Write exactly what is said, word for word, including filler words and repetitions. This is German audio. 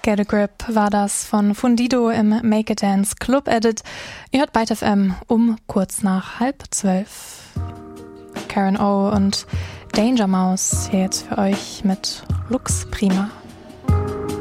Get a Grip war das von Fundido im Make a Dance Club Edit. Ihr hört Byte F M um kurz nach halb zwölf. Karen O und Danger Mouse hier jetzt für euch mit Lux Prima.